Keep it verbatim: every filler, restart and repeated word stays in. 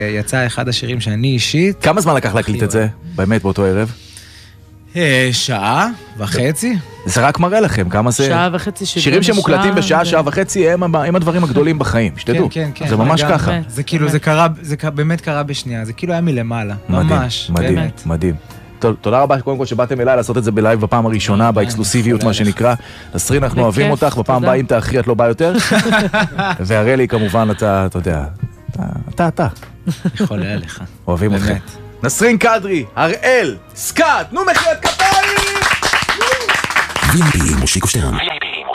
יצא אחד השירים שאני אישית... כמה זמן לקח להקליט את זה? באמת באותו ערב? שעה וחצי. זה רק מראה לכם כמה זה... שעה וחצי שירים. שירים שמוקלטים בשעה, שעה וחצי, הם הדברים הגדולים בחיים, שתדעו. כן, כן, כן. זה ממש ככה. זה כאילו, זה קרה, זה באמת קרה בשנייה, זה כאילו היה מלמעלה. ממש, מדהים, מדהים. תודה רבה קודם כל שבאתם אליי לעשות את זה בלייב בפעם הראשונה, באקסקלוסיביות מה שנקרא. נסרין, אנחנו אוהבים אותך, בפעם הבאה אם תאחרי את לא בא יותר. והרי לי כמובן אתה, אתה יודע, אתה, אתה. יכול היה לך. אוהבים אותך. נסרין קדרי, הראל, סקאט, נו מחיית כפיים! וי איי פי מושיקו שטרן.